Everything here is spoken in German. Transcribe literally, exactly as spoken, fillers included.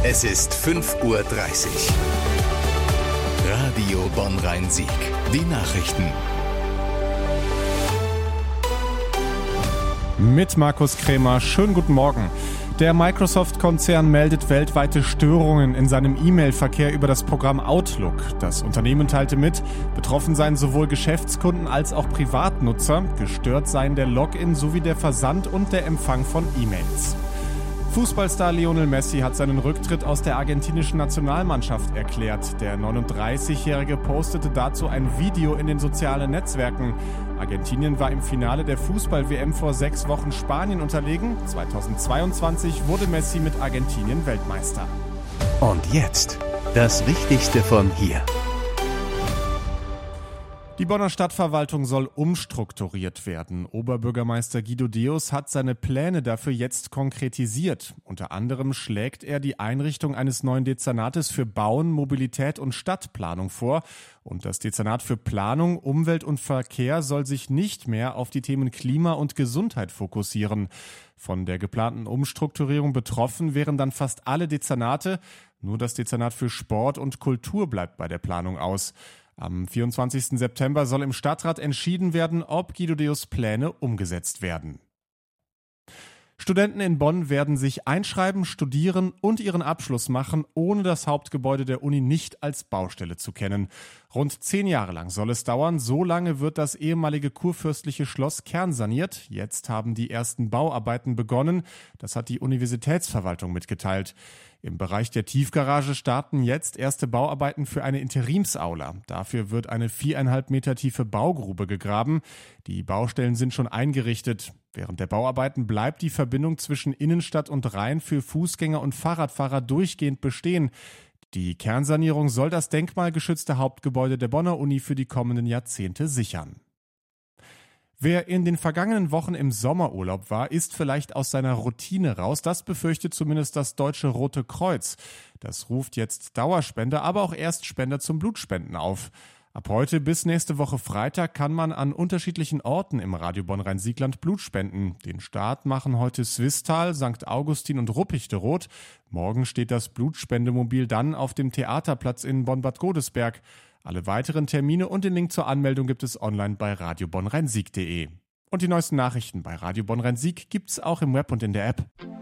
Es ist fünf Uhr dreißig. Radio Bonn-Rhein-Sieg. Die Nachrichten. Mit Markus Krämer. Schönen guten Morgen. Der Microsoft-Konzern meldet weltweite Störungen in seinem E-Mail-Verkehr über das Programm Outlook. Das Unternehmen teilte mit, betroffen seien sowohl Geschäftskunden als auch Privatnutzer. Gestört seien der Login sowie der Versand und der Empfang von E-Mails. Fußballstar Lionel Messi hat seinen Rücktritt aus der argentinischen Nationalmannschaft erklärt. Der neununddreißigjährige postete dazu ein Video in den sozialen Netzwerken. Argentinien war im Finale der Fußball-W M vor sechs Wochen Spanien unterlegen. zweitausendzweiundzwanzig wurde Messi mit Argentinien Weltmeister. Und jetzt das Wichtigste von hier. Die Bonner Stadtverwaltung soll umstrukturiert werden. Oberbürgermeister Guido Deus hat seine Pläne dafür jetzt konkretisiert. Unter anderem schlägt er die Einrichtung eines neuen Dezernates für Bauen, Mobilität und Stadtplanung vor. Und das Dezernat für Planung, Umwelt und Verkehr soll sich nicht mehr auf die Themen Klima und Gesundheit fokussieren. Von der geplanten Umstrukturierung betroffen wären dann fast alle Dezernate. Nur das Dezernat für Sport und Kultur bleibt bei der Planung aus. Am vierundzwanzigsten September soll im Stadtrat entschieden werden, ob Guido Deus' Pläne umgesetzt werden. Studenten in Bonn werden sich einschreiben, studieren und ihren Abschluss machen, ohne das Hauptgebäude der Uni nicht als Baustelle zu kennen. Rund zehn Jahre lang soll es dauern. So lange wird das ehemalige kurfürstliche Schloss kernsaniert. Jetzt haben die ersten Bauarbeiten begonnen. Das hat die Universitätsverwaltung mitgeteilt. Im Bereich der Tiefgarage starten jetzt erste Bauarbeiten für eine Interimsaula. Dafür wird eine viereinhalb Meter tiefe Baugrube gegraben. Die Baustellen sind schon eingerichtet. Während der Bauarbeiten bleibt die Verbindung zwischen Innenstadt und Rhein für Fußgänger und Fahrradfahrer durchgehend bestehen. Die Kernsanierung soll das denkmalgeschützte Hauptgebäude der Bonner Uni für die kommenden Jahrzehnte sichern. Wer in den vergangenen Wochen im Sommerurlaub war, ist vielleicht aus seiner Routine raus. Das befürchtet zumindest das Deutsche Rote Kreuz. Das ruft jetzt Dauerspender, aber auch Erstspender zum Blutspenden auf. Ab heute bis nächste Woche Freitag kann man an unterschiedlichen Orten im Radio Bonn-Rhein-Sieg-Land Blut spenden. Den Start machen heute Swisttal, Sankt Augustin und Ruppichteroth. Morgen steht das Blutspendemobil dann auf dem Theaterplatz in Bonn-Bad Godesberg. Alle weiteren Termine und den Link zur Anmeldung gibt es online bei radio bonn rhein sieg punkt de. Und die neuesten Nachrichten bei Radio Bonn-Rhein-Sieg gibt's auch im Web und in der App.